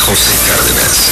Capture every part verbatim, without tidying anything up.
José Cárdenas.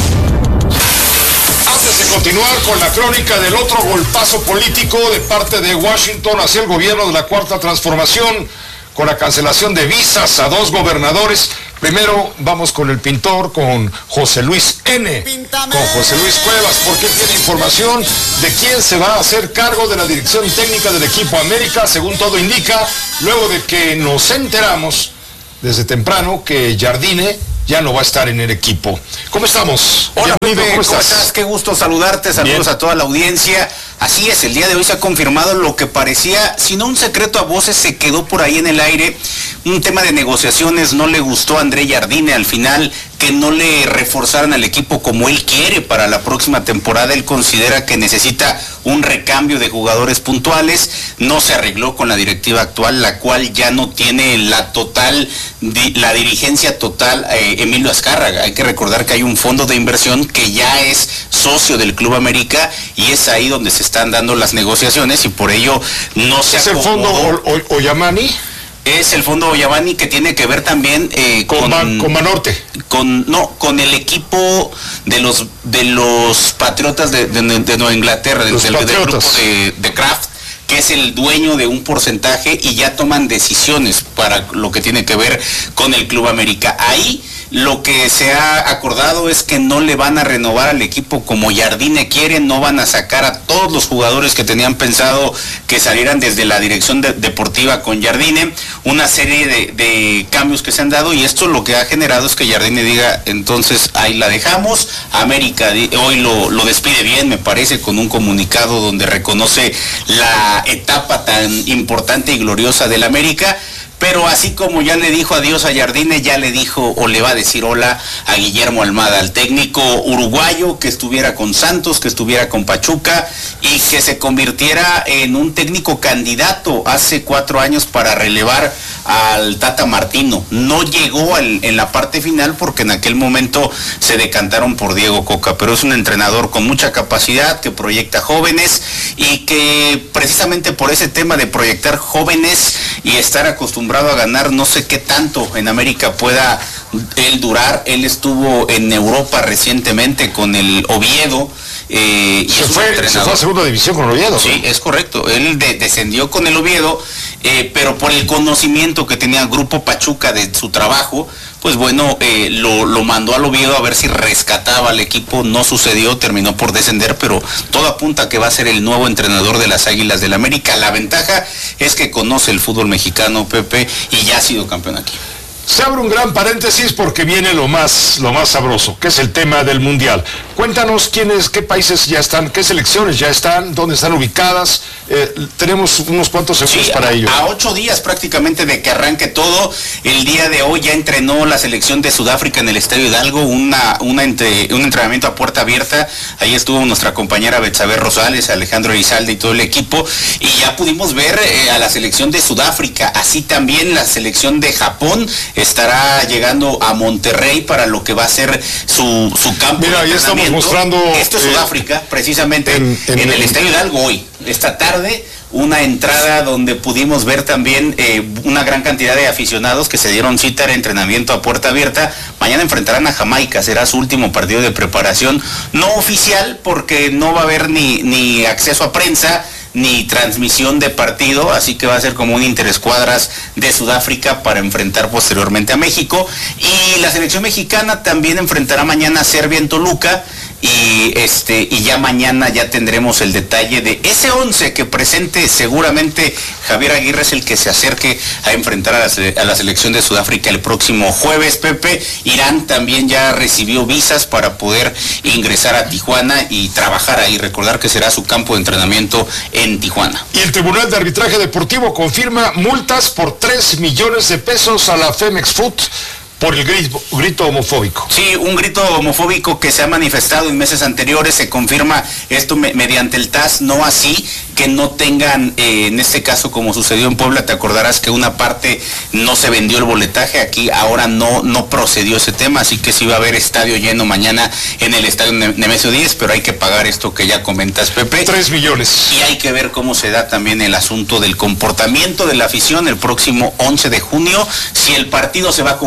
Antes de continuar con la crónica del otro golpazo político de parte de Washington hacia el gobierno de la Cuarta Transformación, con la cancelación de visas a dos gobernadores, primero vamos con el pintor, con José Luis N., Píntame. con José Luis Cuevas, porque él tiene información de quién se va a hacer cargo de la dirección técnica del equipo América, según todo indica, luego de que nos enteramos desde temprano que Jardine ya no va a estar en el equipo. ¿Cómo estamos? Hola, Pepe, ¿cómo, ¿cómo estás? estás? Qué gusto saludarte, saludos Bien. a toda la audiencia. Así es, el día de hoy se ha confirmado lo que parecía, si no un secreto a voces, se quedó por ahí en el aire. Un tema de negociaciones, no le gustó a André Jardine al final, que no le reforzaran al equipo como él quiere para la próxima temporada. Él considera que necesita un recambio de jugadores puntuales. No se arregló con la directiva actual, la cual ya no tiene la total, la dirigencia total, eh, Emilio Azcárraga. Hay que recordar que hay un fondo de inversión que ya es socio del Club América y es ahí donde se están dando las negociaciones y por ello no se ¿Es el acomodó. fondo o- o- Oyamani? Es el fondo Oyamani, que tiene que ver también eh, Con, con, Ban- con Banorte. con no con el equipo de los de los Patriotas de, de- de Nueva Inglaterra, del, Los del- del grupo Patriotas. de, de Kraft, que es el dueño de un porcentaje y ya toman decisiones para lo que tiene que ver con el Club América. Ahí lo que se ha acordado es que no le van a renovar al equipo como Jardine quiere, no van a sacar a todos los jugadores que tenían pensado que salieran desde la dirección de, deportiva con Jardine, una serie de, de cambios que se han dado y esto lo que ha generado es que Jardine diga, entonces ahí la dejamos. América di, hoy lo, lo despide bien, me parece, con un comunicado donde reconoce la etapa tan importante y gloriosa del América. Pero así como ya le dijo adiós a Jardine, ya le dijo o le va a decir hola a Guillermo Almada, al técnico uruguayo que estuviera con Santos, que estuviera con Pachuca y que se convirtiera en un técnico candidato hace cuatro años para relevar al Tata Martino. No llegó al, en la parte final porque en aquel momento se decantaron por Diego Coca, pero es un entrenador con mucha capacidad, que proyecta jóvenes y que precisamente por ese tema de proyectar jóvenes y estar acostumbrado a ganar, no sé qué tanto en América pueda él durar. Él estuvo en Europa recientemente con el Oviedo. Eh, y Se es un fue, se entrenador. fue a segunda división con Oviedo. Sí, es correcto. Él de- descendió con el Oviedo, eh, pero por el conocimiento que tenía el Grupo Pachuca de su trabajo, pues bueno, eh, lo, lo mandó al Oviedo a ver si rescataba al equipo. No sucedió, terminó por descender, pero todo apunta a que va a ser el nuevo entrenador de las Águilas del América. La ventaja es que conoce el fútbol mexicano, Pepe, y ya ha sido campeón aquí. Se abre un gran paréntesis porque viene lo más, lo más sabroso, que es el tema del Mundial. Cuéntanos quiénes, qué países ya están, qué selecciones ya están, dónde están ubicadas. Eh, tenemos unos cuantos segundos Sí, para a, ello. a ocho días prácticamente de que arranque todo. El día de hoy ya entrenó la selección de Sudáfrica en el Estadio Hidalgo, una, una entre, un entrenamiento a puerta abierta. Ahí estuvo nuestra compañera Betsabe Rosales, Alejandro Elizalde y todo el equipo. Y ya pudimos ver eh, a la selección de Sudáfrica. Así también la selección de Japón estará llegando a Monterrey para lo que va a ser su, su campo. Mira, de ya estamos entrenamiento. mostrando, Esto es eh, Sudáfrica, precisamente en- en, en- el Estadio Hidalgo hoy, esta tarde. Una entrada donde pudimos ver también eh, una gran cantidad de aficionados que se dieron cita de entrenamiento a puerta abierta. Mañana enfrentarán a Jamaica, será su último partido de preparación, no oficial porque no va a haber ni, ni acceso a prensa ni transmisión de partido, así que va a ser como un interescuadras de Sudáfrica para enfrentar posteriormente a México. Y la selección mexicana también enfrentará mañana a Serbia en Toluca. Y este y ya mañana ya tendremos el detalle de ese once que presente seguramente Javier Aguirre, es el que se acerque a enfrentar a la, sele- a la selección de Sudáfrica el próximo jueves, Pepe. Irán también ya recibió visas para poder ingresar a Tijuana y trabajar ahí. Recordar que será su campo de entrenamiento en Tijuana. Y el Tribunal de Arbitraje Deportivo confirma multas por tres millones de pesos a la Femex Foot por el grito, grito homofóbico. Sí, un grito homofóbico que se ha manifestado en meses anteriores. Se confirma esto me, mediante el T A S, no así que no tengan, eh, en este caso como sucedió en Puebla, te acordarás que una parte no se vendió el boletaje, aquí ahora no, no procedió ese tema, así que sí va a haber estadio lleno mañana en el estadio Nemesio diez, pero hay que pagar esto que ya comentas, Pepe. Tres millones. Y hay que ver cómo se da también el asunto del comportamiento de la afición el próximo once de junio, si el partido se va complicando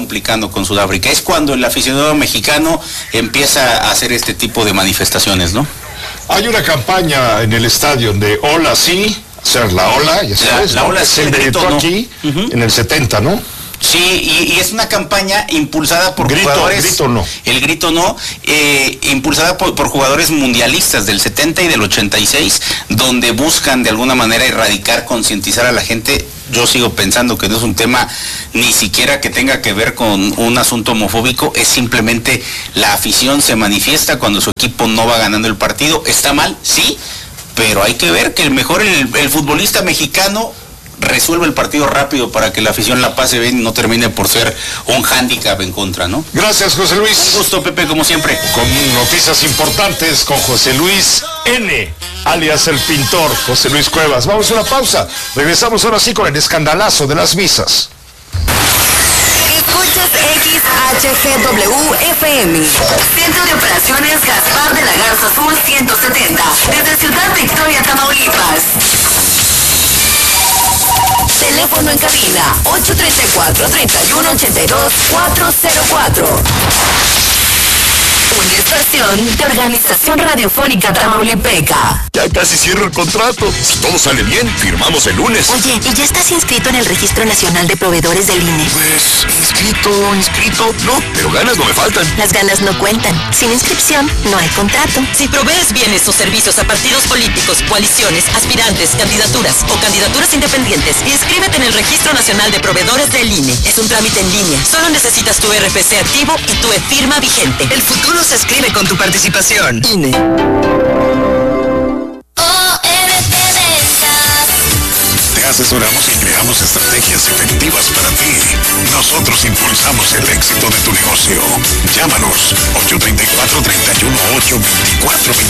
jugando con Sudáfrica. Es cuando el aficionado mexicano empieza a hacer este tipo de manifestaciones, ¿no? Hay una campaña en el estadio de Hola Sí, o sea, la Ola, ya sabes, la, la ¿no? Ola se inventó ¿no? aquí uh-huh. en el setenta, ¿no? Sí, y, y es una campaña impulsada por grito, jugadores... Grito no. El grito no, eh, impulsada por, por jugadores mundialistas del setenta y del ochenta y seis, donde buscan de alguna manera erradicar, concientizar a la gente. Yo sigo pensando que no es un tema ni siquiera que tenga que ver con un asunto homofóbico, es simplemente la afición se manifiesta cuando su equipo no va ganando el partido. ¿Está mal? Sí, pero hay que ver que el mejor, el, el futbolista mexicano resuelve el partido rápido para que la afición la pase bien y no termine por ser un hándicap en contra, ¿no? Gracias, José Luis. Un gusto, Pepe, como siempre. Con noticias importantes con José Luis N., alias el pintor, José Luis Cuevas. Vamos a una pausa. Regresamos ahora sí con el escandalazo de las misas. Escuchas X H G W F M. Centro de Operaciones Gaspar de la Garza Azul ciento setenta. Desde Ciudad Victoria, Tamaulipas. Teléfono en cabina ocho tres cuatro, tres uno ocho dos, cuatro cero cuatro. Una estación de Organización Radiofónica Tamaulipeca. Ya casi cierro el contrato. Si todo sale bien, firmamos el lunes. Oye, ¿y ya estás inscrito en el Registro Nacional de Proveedores del I N E? Pues, inscrito, inscrito, no, pero ganas no me faltan. Las ganas no cuentan. Sin inscripción, no hay contrato. Si provees bienes o servicios a partidos políticos, coaliciones, aspirantes, candidaturas o candidaturas independientes, inscríbete en el Registro Nacional de Proveedores del I N E. Es un trámite en línea. Solo necesitas tu R F C activo y tu e-firma vigente. El futuro se escribe con tu participación. I N E. Te asesoramos y creamos estrategias efectivas para ti. Nosotros impulsamos el éxito de tu negocio. Llámanos ocho tres cuatro, tres uno ocho, dos cuatro dos cuatro.